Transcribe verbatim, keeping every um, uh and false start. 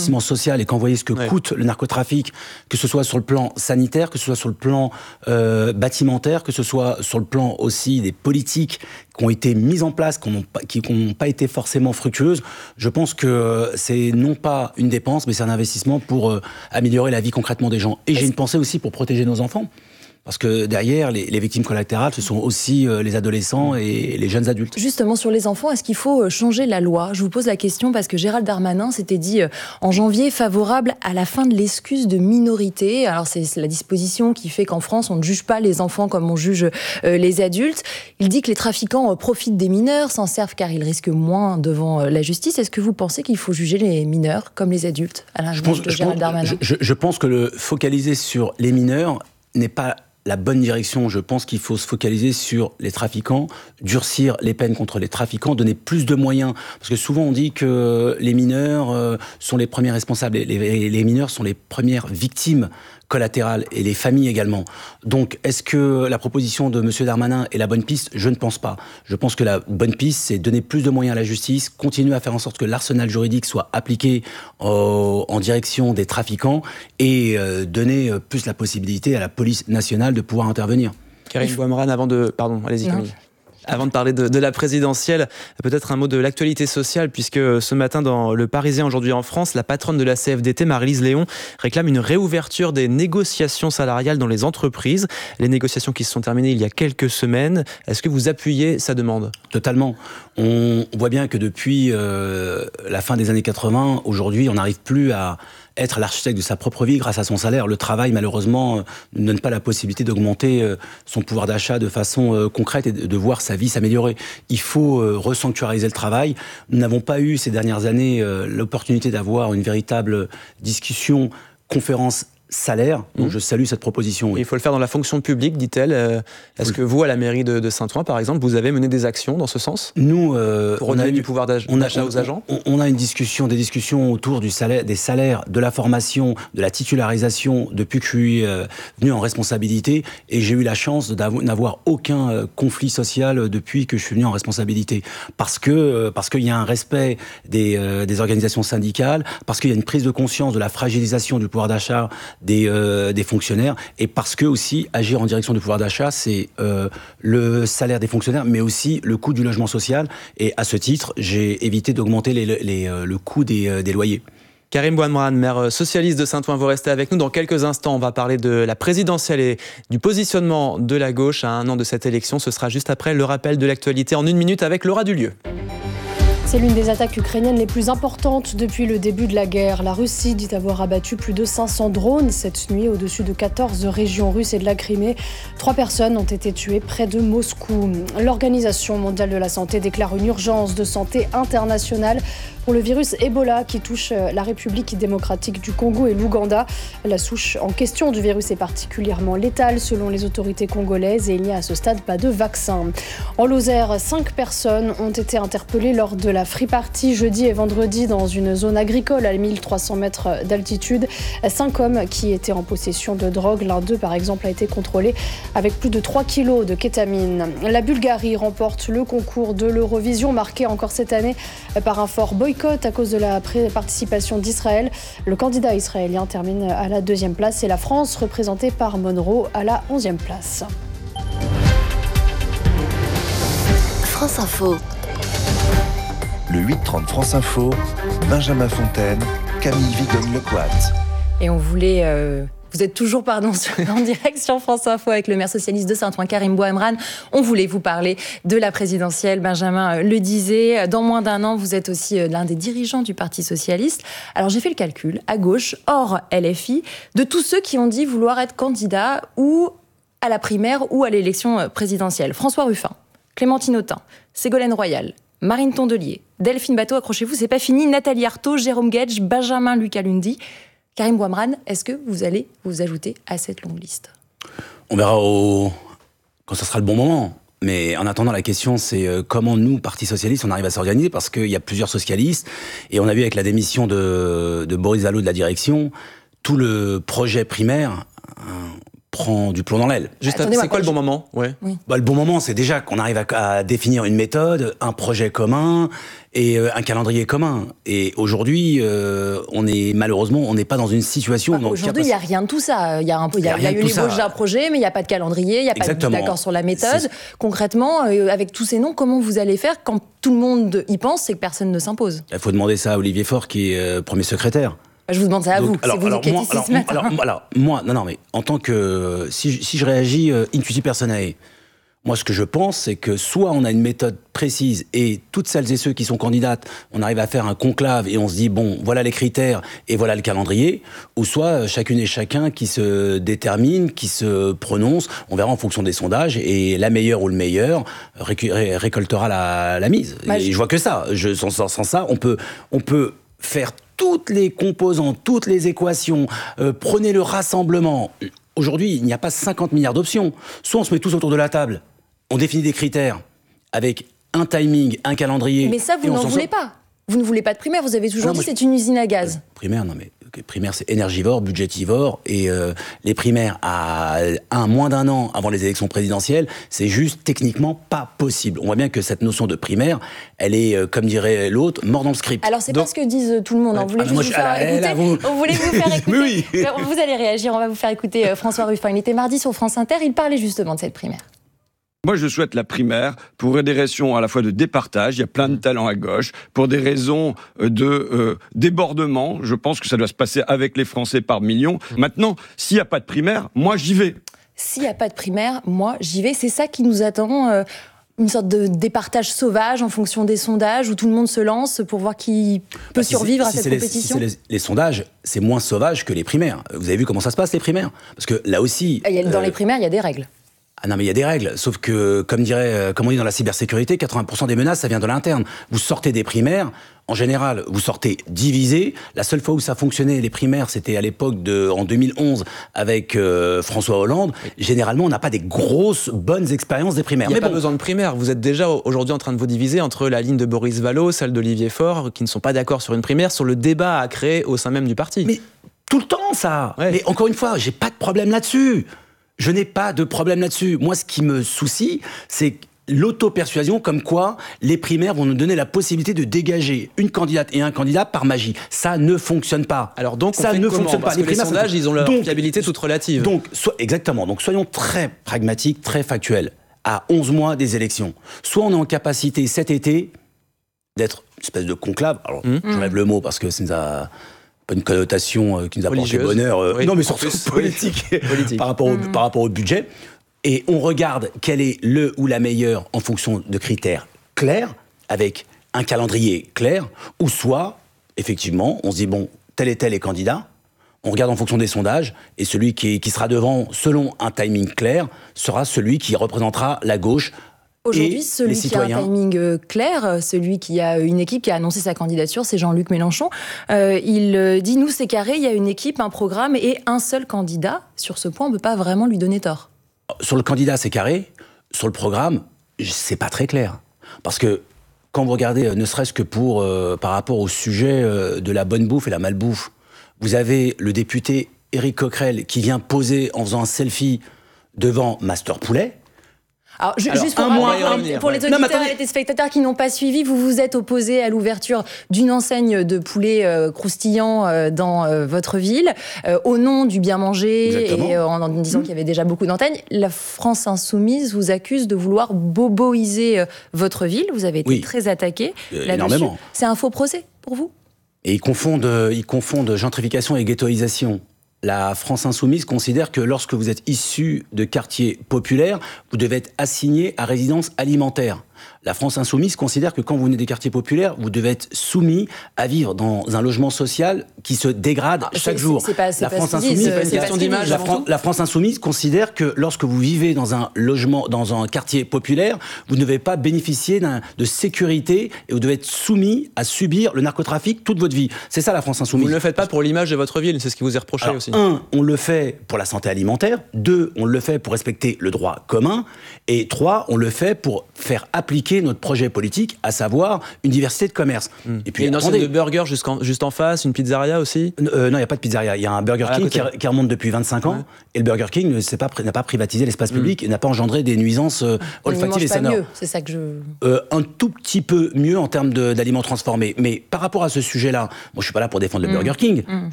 investissement mmh. social et quand vous voyez ce que ouais. coûte le narcotrafic, que ce soit sur le plan sanitaire, que ce soit sur le plan euh, bâtimentaire, que ce soit sur le plan aussi des politiques qui ont été mises en place, qui n'ont pas été forcément fructueuses, je pense que c'est non pas une dépense, mais c'est un investissement pour euh, améliorer la vie concrètement des gens. Et Est-ce... j'ai une pensée aussi pour protéger nos enfants. Parce que derrière, les, les victimes collatérales, ce sont aussi euh, les adolescents et les jeunes adultes. Justement, sur les enfants, est-ce qu'il faut changer la loi ? Je vous pose la question parce que Gérald Darmanin s'était dit euh, en janvier favorable à la fin de l'excuse de minorité. Alors c'est la disposition qui fait qu'en France, on ne juge pas les enfants comme on juge euh, les adultes. Il dit que les trafiquants euh, profitent des mineurs, s'en servent car ils risquent moins devant euh, la justice. Est-ce que vous pensez qu'il faut juger les mineurs comme les adultes à l'inverse de Gérald Darmanin ? je, je, je pense que le focaliser sur les mineurs n'est pas la bonne direction. Je pense qu'il faut se focaliser sur les trafiquants, durcir les peines contre les trafiquants, donner plus de moyens. Parce que souvent on dit que les mineurs euh, sont les premiers responsables. Les, les, les mineurs sont les premières victimes collatérales et les familles également. Donc est-ce que la proposition de M. Darmanin est la bonne piste ? Je ne pense pas. Je pense que la bonne piste, c'est donner plus de moyens à la justice, continuer à faire en sorte que l'arsenal juridique soit appliqué au, en direction des trafiquants et euh, donner plus la possibilité à la police nationale de pouvoir intervenir. Karine Bouamrane, avant de... Pardon, allez-y Camille. Avant de parler de, de la présidentielle, peut-être un mot de l'actualité sociale, puisque ce matin dans Le Parisien, aujourd'hui en France, la patronne de la C F D T, Maryse Léon, réclame une réouverture des négociations salariales dans les entreprises. Les négociations qui se sont terminées il y a quelques semaines. Est-ce que vous appuyez sa demande ? Totalement. On voit bien que depuis euh, la fin des années quatre-vingts, aujourd'hui, on n'arrive plus à être l'architecte de sa propre vie grâce à son salaire. Le travail, malheureusement, euh, ne donne pas la possibilité d'augmenter euh, son pouvoir d'achat de façon euh, concrète et de, de voir sa vie s'améliorer. Il faut euh, resanctuariser le travail. Nous n'avons pas eu ces dernières années euh, l'opportunité d'avoir une véritable discussion, conférence salaire, donc mmh. je salue cette proposition. Oui. Il faut le faire dans la fonction publique, dit-elle. Euh, est-ce oui. que vous, à la mairie de, de Saint-Ouen, par exemple, vous avez mené des actions dans ce sens ? Nous, euh, pour redonner du pouvoir d'achat aux agents ? on, on a une discussion, des discussions autour du salaire, des salaires, de la formation, de la titularisation depuis que je suis euh, venu en responsabilité, et j'ai eu la chance d'avoir, n'avoir aucun euh, conflit social depuis que je suis venu en responsabilité, parce que euh, parce qu'il y a un respect des, euh, des organisations syndicales, parce qu'il y a une prise de conscience de la fragilisation du pouvoir d'achat Des, euh, des fonctionnaires, et parce que aussi agir en direction du pouvoir d'achat, c'est euh, le salaire des fonctionnaires, mais aussi le coût du logement social. Et à ce titre, j'ai évité d'augmenter les, les, euh, le coût des, euh, des loyers. Karine Bouamrane, maire socialiste de Saint-Ouen, vous restez avec nous. Dans quelques instants, on va parler de la présidentielle et du positionnement de la gauche à un an de cette élection. Ce sera juste après le rappel de l'actualité en une minute avec Laura Dulieu. C'est l'une des attaques ukrainiennes les plus importantes depuis le début de la guerre. La Russie dit avoir abattu plus de cinq cents drones cette nuit au-dessus de quatorze régions russes et de la Crimée. Trois personnes ont été tuées près de Moscou. L'Organisation mondiale de la santé déclare une urgence de santé internationale pour le virus Ebola qui touche la République démocratique du Congo et l'Ouganda. La souche en question du virus est particulièrement létale selon les autorités congolaises et il n'y a à ce stade pas de vaccin. En Lozère, cinq personnes ont été interpellées lors de la free party jeudi et vendredi dans une zone agricole à mille trois cents mètres d'altitude. Cinq hommes qui étaient en possession de drogue. L'un d'eux, par exemple, a été contrôlé avec plus de trois kilos de kétamine. La Bulgarie remporte le concours de l'Eurovision, marqué encore cette année par un fort boycott à cause de la participation d'Israël. Le candidat israélien termine à la deuxième place et la France, représentée par Monroe, à la onzième place. France Info. Le huit trente France Info, Benjamin Fontaine, Camille Vigogne-Lecoat. Et on voulait... Euh... Vous êtes toujours pardon, en direct sur France Info avec le maire socialiste de Saint-Ouen, Karim Bouamrane. On voulait vous parler de la présidentielle. Benjamin le disait, dans moins d'un an, vous êtes aussi l'un des dirigeants du Parti socialiste. Alors j'ai fait le calcul, à gauche, hors L F I, de tous ceux qui ont dit vouloir être candidats ou à la primaire ou à l'élection présidentielle. François Ruffin, Clémentine Autain, Ségolène Royal, Marine Tondelier, Delphine Batho, accrochez-vous, c'est pas fini, Nathalie Arthaud, Jérôme Guedj, Benjamin Lucalundi. Karim Bouamrane, est-ce que vous allez vous ajouter à cette longue liste ? On verra au... quand ce sera le bon moment. Mais en attendant, la question, c'est comment nous, Parti Socialiste, on arrive à s'organiser, parce qu'il y a plusieurs socialistes, et on a vu avec la démission de, de Boris Vallaud de la direction, tout le projet primaire, hein, prend du plomb dans l'aile. Juste, c'est quoi, quoi le bon je... moment ouais. oui. bah, Le bon moment, c'est déjà qu'on arrive à, à définir une méthode, un projet commun et euh, un calendrier commun. Et aujourd'hui, euh, on est malheureusement, on n'est pas dans une situation... Bah, aujourd'hui, il n'y a rien de tout ça. Il y a, un, il y a, il y a, il y a eu l'ébauche d'un projet, mais il n'y a pas de calendrier, il n'y a Exactement. pas d'accord sur la méthode. C'est... Concrètement, euh, avec tous ces noms, comment vous allez faire quand tout le monde y pense et que personne ne s'impose ? Il faut demander ça à Olivier Faure, qui est euh, premier secrétaire. Je vous demande ça à Donc, vous, alors, c'est vous alors, qui êtes ici alors, ce matin. Alors, alors, moi, non, non, mais en tant que... Si je, si je réagis euh, intuitive personae, moi, ce que je pense, c'est que soit on a une méthode précise et toutes celles et ceux qui sont candidates, on arrive à faire un conclave et on se dit, bon, voilà les critères et voilà le calendrier, ou soit chacune et chacun qui se détermine, qui se prononce, on verra en fonction des sondages, et la meilleure ou le meilleur récu- ré- récoltera la, la mise. Bah, et je... je vois que ça. Je, sans, sans, sans ça, on peut, on peut faire toutes les composantes, toutes les équations, euh, prenez le rassemblement. Aujourd'hui, il n'y a pas cinquante milliards d'options. Soit on se met tous autour de la table, on définit des critères avec un timing, un calendrier. Mais ça, vous n'en voulez pas. Vous ne voulez pas de primaire, vous avez toujours non, dit que c'est une usine à gaz. Euh, primaire, non mais primaire c'est énergivore, budgétivore, et euh, les primaires à un, moins d'un an avant les élections présidentielles, c'est juste techniquement pas possible. On voit bien que cette notion de primaire, elle est, euh, comme dirait l'autre, mort dans le script. Alors c'est Donc, pas ce que disent tout le monde, on voulait ah, juste moi, vous faire écouter. Là, vous... On voulait vous faire écouter. Oui. Vous allez réagir, on va vous faire écouter euh, François Ruffin. Il était mardi sur France Inter, il parlait justement de cette primaire. Moi, je souhaite la primaire pour des raisons à la fois de départage, il y a plein de talents à gauche, pour des raisons de euh, débordement. Je pense que ça doit se passer avec les Français par millions. Maintenant, s'il n'y a pas de primaire, moi, j'y vais. S'il n'y a pas de primaire, moi, j'y vais. C'est ça qui nous attend, euh, une sorte de départage sauvage en fonction des sondages, où tout le monde se lance pour voir qui peut bah, si survivre à si cette compétition. Les, si les, les sondages, c'est moins sauvage que les primaires. Vous avez vu comment ça se passe, les primaires ? Parce que là aussi... Il y a, dans euh, les primaires, il y a des règles. Ah non, mais il y a des règles, sauf que, comme dirait, comme on dit dans la cybersécurité, quatre-vingts pour cent des menaces, ça vient de l'interne. Vous sortez des primaires, en général, vous sortez divisés. La seule fois où ça fonctionnait, les primaires, c'était à l'époque de, en deux mille onze, avec euh, François Hollande. Généralement, on n'a pas des grosses, bonnes expériences des primaires. Il n'y a mais pas bon. besoin de primaires. Vous êtes déjà aujourd'hui en train de vous diviser entre la ligne de Boris Vallaud, celle d'Olivier Faure, qui ne sont pas d'accord sur une primaire, sur le débat à créer au sein même du parti. Mais tout le temps, ça. Ouais. Mais encore une fois, j'ai pas de problème là-dessus. Je n'ai pas de problème là-dessus. Moi, ce qui me soucie, c'est l'auto-persuasion comme quoi les primaires vont nous donner la possibilité de dégager une candidate et un candidat par magie. Ça ne fonctionne pas. Alors donc, on ça fait ne comment fonctionne Parce pas. Que les, les sondages, sont... ils ont leur donc, fiabilité toute relative. Donc, so- exactement. Donc, soyons très pragmatiques, très factuels. À onze mois des élections, soit on est en capacité cet été d'être une espèce de conclave. Alors, mmh. j'enlève le mot parce que ça nous a... pas une connotation euh, qui nous a porté bonheur, euh, oui, non mais surtout plus, politique, oui. politique. par, rapport au, mmh. par rapport au budget. Et on regarde quel est le ou la meilleure en fonction de critères clairs, avec un calendrier clair, ou soit, effectivement, on se dit, bon, tel et tel est candidat, on regarde en fonction des sondages, et celui qui, qui sera devant, selon un timing clair, sera celui qui représentera la gauche. Aujourd'hui, celui qui a un timing clair, celui qui a une équipe qui a annoncé sa candidature, c'est Jean-Luc Mélenchon. Euh, il dit, nous, c'est carré, il y a une équipe, un programme et un seul candidat. Sur ce point, on ne peut pas vraiment lui donner tort. Sur le candidat, c'est carré. Sur le programme, c'est pas très clair. Parce que quand vous regardez, ne serait-ce que pour, euh, par rapport au sujet euh, de la bonne bouffe et la malbouffe, vous avez le député Éric Coquerel qui vient poser en faisant un selfie devant Master Poulet. Alors, ju- Alors, juste pour, mois, pour, les, pour les auditeurs non, et les téléspectateurs qui n'ont pas suivi, vous vous êtes opposé à l'ouverture d'une enseigne de poulet euh, croustillant euh, dans euh, votre ville, euh, au nom du bien manger. Exactement. Et euh, en, en disant mmh. qu'il y avait déjà beaucoup d'enseignes. La France Insoumise vous accuse de vouloir boboiser euh, votre ville. Vous avez été oui. très attaqué euh, là-dessus. Énormément. C'est un faux procès pour vous ? Et ils confondent, ils confondent gentrification et ghettoisation. La France Insoumise considère que lorsque vous êtes issu de quartiers populaires, vous devez être assigné à résidence alimentaire. La France Insoumise considère que quand vous venez des quartiers populaires, vous devez être soumis à vivre dans un logement social qui se dégrade ah, chaque c'est, jour. C'est pas, c'est la, pas France Insoumise, Insoumise, c'est pas une question d'image. La, Fran- la France Insoumise considère que lorsque vous vivez dans un logement, dans un quartier populaire, vous ne devez pas bénéficier d'un, de sécurité et vous devez être soumis à subir le narcotrafic toute votre vie. C'est ça la France Insoumise. Vous ne le faites pas pour l'image de votre ville, c'est ce qui vous est reproché Alors, aussi. Un, on le fait pour la santé alimentaire. Deux, on le fait pour respecter le droit commun. Et trois, on le fait pour faire appliquer appliquer notre projet politique, à savoir une diversité de commerce. Mmh. Et puis, il y a une attendez, enseigne de burgers juste en, juste en face, une pizzeria aussi. Euh, non, il n'y a pas de pizzeria. Il y a un Burger Ah, King qui, qui remonte depuis vingt-cinq ans. Ouais. Et le Burger King n'a pas, pas privatisé l'espace mmh. public et n'a pas engendré des nuisances euh, olfactives et sonores. Mieux, c'est ça que je... Euh, un tout petit peu mieux en termes de, d'aliments transformés. Mais par rapport à ce sujet-là, moi je ne suis pas là pour défendre le mmh. Burger King. Mmh.